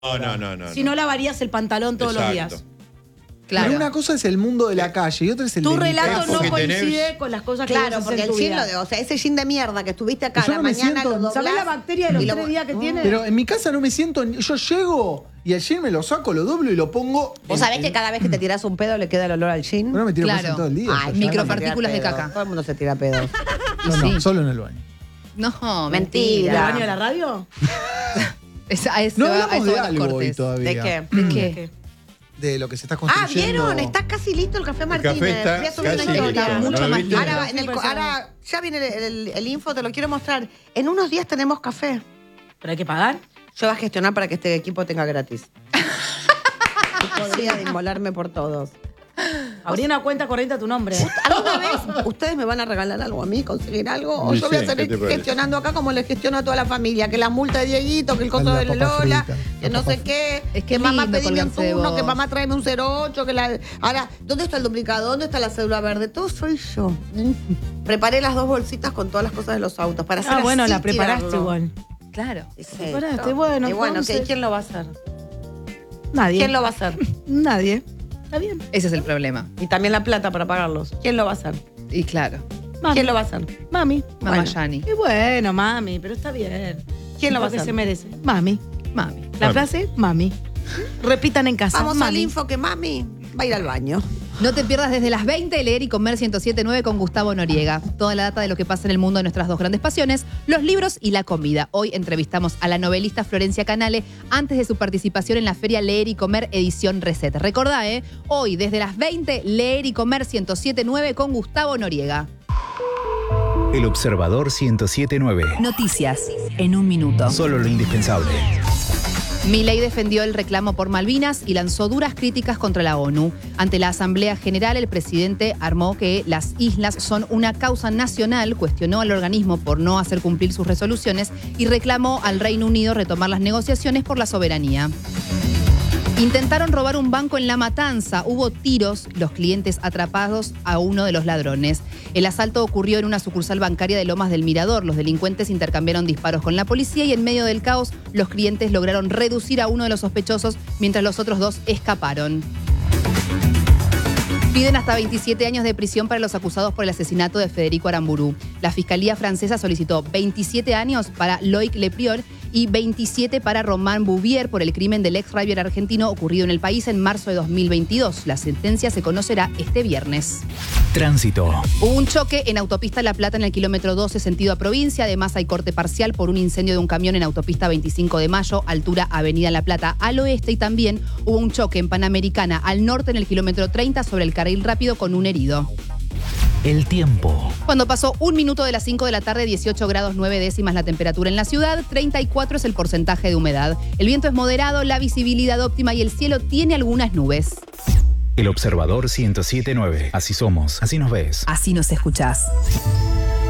No. Si no lavarías el pantalón todos los días. Claro. Pero una cosa es el mundo de la calle y otra es el Tu de mi relato casa. no coincide con las cosas que Claro, vos haces porque en el tu jean, vida. o sea, ese jean de mierda que estuviste acá, Yo la no me mañana siento- lo doblás. ¿Sabés la bacteria de los y lo- 3 días que tiene? Pero en mi casa no me siento... Yo llego y el jean me lo saco, lo doblo y lo pongo... Vos sabés que cada vez que te tirás un pedo le queda el olor al jean. No me tiro Claro. pedo todo el día. Ay, yo ya. micropartículas de pedo. caca. Todo el mundo se tira pedos. No, Sí. solo en el baño. No, Mentira. ¿El mentira. baño de la radio? No hablamos de algo hoy todavía. ¿De qué? ¿De qué? De lo que se está Ah, construyendo. ¿vieron? Está casi listo el café Martínez. café está Voy a subir una casi historia. listo. Mucho ¿No lo más viste? lindo. Ahora ya viene el info, te lo quiero mostrar. En unos días tenemos café. ¿Pero hay que pagar? Yo voy a gestionar para que este equipo tenga gratis. Podría inmolarme por todos. Habría una cuenta corriente a tu nombre. ¿Alguna vez ustedes me van a regalar algo a mí, conseguir algo? O Sí, yo voy a ¿qué seguir te parece? gestionando acá como le gestiono a toda la familia. Que la multa de Dieguito, que el costo La de papa Lola, frita, que la no papa sé qué. Es que que mamá lindo pedime un colgarse de turno, vos. que mamá tráeme un 08, que la... Ahora, ¿dónde está el duplicado? ¿Dónde está la cédula verde? Todo soy yo. Preparé las 2 bolsitas con todas las cosas de los autos para hacer Bueno, así, la preparaste tirarlo. igual. Claro. Sí, preparaste, esto. bueno, Y bueno, entonces- ¿quién lo va a hacer? Nadie. ¿Quién lo va a hacer? Nadie. Está bien. Ese es el problema. Y también la plata para pagarlos. ¿Quién lo va a hacer? Y claro, Mami. ¿Quién lo va a hacer? Mami. mamá Bueno. Yani. Y bueno, mami, pero está bien. ¿Quién lo va a Lo que hacer? se merece. Mami. Mami. La Mami. frase, mami. Repitan en casa. Vamos al mami. info que mami va a ir al baño. No te pierdas desde las 20 Leer y Comer 107.9 con Gustavo Noriega. Toda la data de lo que pasa en el mundo de nuestras 2 grandes pasiones, los libros y la comida. Hoy entrevistamos a la novelista Florencia Canale antes de su participación en la Feria Leer y Comer edición Reset. Recordá, hoy desde las 20 Leer y Comer 107.9 con Gustavo Noriega. El Observador 107.9. Noticias en un minuto. Solo lo indispensable. Milei defendió el reclamo por Malvinas y lanzó duras críticas contra la ONU. Ante la Asamblea General, el presidente armó que las islas son una causa nacional, cuestionó al organismo por no hacer cumplir sus resoluciones y reclamó al Reino Unido retomar las negociaciones por la soberanía. Intentaron robar un banco en La Matanza. Hubo tiros, los clientes atrapados a uno de los ladrones. El asalto ocurrió en una sucursal bancaria de Lomas del Mirador. Los delincuentes intercambiaron disparos con la policía y en medio del caos los clientes lograron reducir a uno de los sospechosos mientras los otros 2 escaparon. Piden hasta 27 años de prisión para los acusados por el asesinato de Federico Aramburu. La Fiscalía francesa solicitó 27 años para Loïc Leprior y 27 para Román Bouvier por el crimen del ex rabier argentino ocurrido en el país en marzo de 2022. La sentencia se conocerá este viernes. Tránsito. Hubo un choque en Autopista La Plata en el kilómetro 12 sentido a provincia. Además hay corte parcial por un incendio de un camión en Autopista 25 de Mayo, altura Avenida La Plata al oeste. Y también hubo un choque en Panamericana al norte en el kilómetro 30 sobre el carril rápido con un herido. El tiempo. Cuando pasó 1 minuto de las 5 de la tarde, 18 grados 9 décimas la temperatura en la ciudad, 34 es el porcentaje de humedad. El viento es moderado, la visibilidad óptima y el cielo tiene algunas nubes. El Observador 107.9. Así somos, así nos ves. Así nos escuchás.